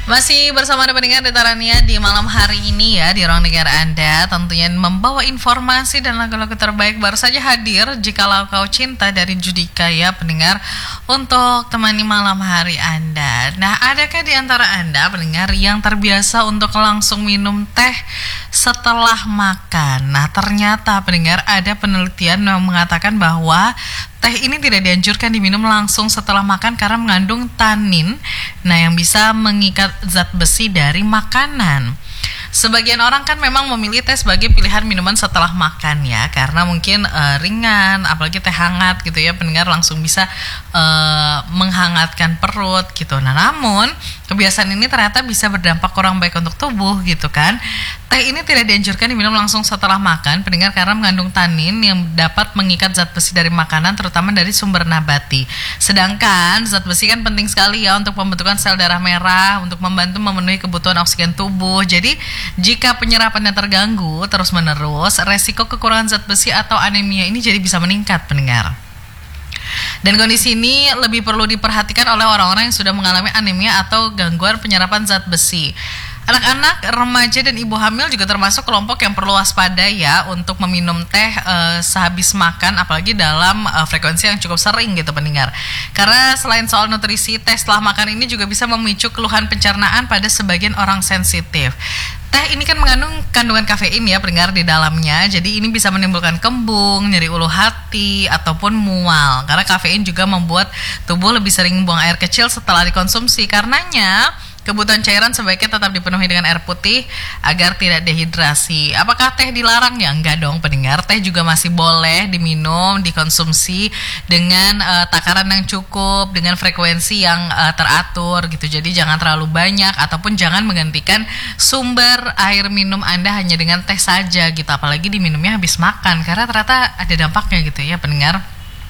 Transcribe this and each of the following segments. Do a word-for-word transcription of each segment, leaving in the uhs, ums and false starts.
Masih bersama Anda pendengar Detarania di malam hari ini ya, di ruang dengar Anda tentunya membawa informasi dan lagu-lagu terbaik baru saja hadir Jikalau Kau Cinta dari Judika ya pendengar, untuk temani malam hari Anda. Nah, adakah di antara Anda pendengar yang terbiasa untuk langsung minum teh setelah makan? Nah, ternyata pendengar ada penelitian yang mengatakan bahwa teh ini tidak dianjurkan diminum langsung setelah makan karena mengandung tanin, nah yang bisa mengikat zat besi dari makanan. Sebagian orang kan memang memilih teh sebagai pilihan minuman setelah makan ya, karena mungkin uh, ringan, apalagi teh hangat gitu ya, pendengar langsung bisa uh, menghangatkan perut gitu. Nah, namun kebiasaan ini ternyata bisa berdampak kurang baik untuk tubuh gitu kan. Teh ini tidak dianjurkan diminum langsung setelah makan, pendengar, karena mengandung tanin yang dapat mengikat zat besi dari makanan, terutama dari sumber nabati. Sedangkan zat besi kan penting sekali ya untuk pembentukan sel darah merah, untuk membantu memenuhi kebutuhan oksigen tubuh. Jadi jika penyerapannya terganggu terus-menerus, resiko kekurangan zat besi atau anemia ini jadi bisa meningkat, pendengar. Dan kondisi ini lebih perlu diperhatikan oleh orang-orang yang sudah mengalami anemia atau gangguan penyerapan zat besi. Anak-anak, remaja, dan ibu hamil juga termasuk kelompok yang perlu waspada ya untuk meminum teh e, sehabis makan, apalagi dalam e, frekuensi yang cukup sering gitu pendengar. Karena selain soal nutrisi, teh setelah makan ini juga bisa memicu keluhan pencernaan pada sebagian orang sensitif. Teh ini kan mengandung kandungan kafein ya pendengar di dalamnya, jadi ini bisa menimbulkan kembung, nyeri ulu hati, ataupun mual. Karena kafein juga membuat tubuh lebih sering buang air kecil setelah dikonsumsi. Karenanya kebutuhan cairan sebaiknya tetap dipenuhi dengan air putih agar tidak dehidrasi. Apakah teh dilarang? Ya enggak dong pendengar, teh juga masih boleh diminum, dikonsumsi dengan uh, takaran yang cukup, dengan frekuensi yang uh, teratur gitu. Jadi jangan terlalu banyak, ataupun jangan menggantikan sumber air minum Anda hanya dengan teh saja gitu, apalagi diminumnya habis makan, karena ternyata ada dampaknya gitu ya pendengar.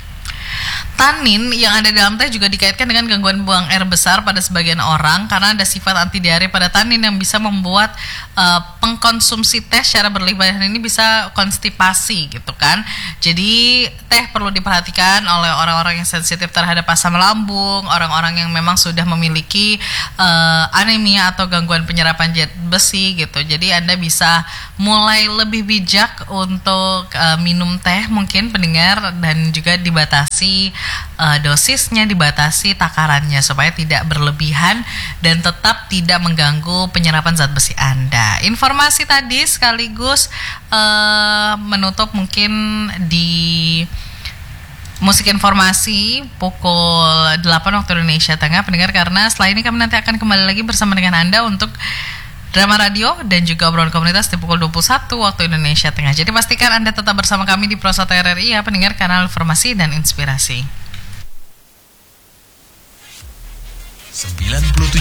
Tanin yang ada dalam teh juga dikaitkan dengan gangguan buang air besar pada sebagian orang karena ada sifat anti diare pada tanin yang bisa membuat uh, pengkonsumsi teh secara berlebihan ini bisa konstipasi gitu kan. Jadi teh perlu diperhatikan oleh orang-orang yang sensitif terhadap asam lambung, orang-orang yang memang sudah memiliki uh, anemia atau gangguan penyerapan zat besi gitu. Jadi Anda bisa mulai lebih bijak untuk uh, minum teh mungkin pendengar, dan juga dibatasi Uh, dosisnya, dibatasi takarannya supaya tidak berlebihan dan tetap tidak mengganggu penyerapan zat besi Anda. Informasi tadi sekaligus uh, menutup mungkin di musik informasi pukul delapan waktu Indonesia Tengah pendengar, karena setelah ini kami nanti akan kembali lagi bersama dengan Anda untuk drama radio dan juga obrolan komunitas di pukul dua puluh satu waktu Indonesia Tengah. Jadi pastikan Anda tetap bersama kami di Prosata R R I ya pendengar, kanal informasi dan inspirasi. sembilan puluh tujuh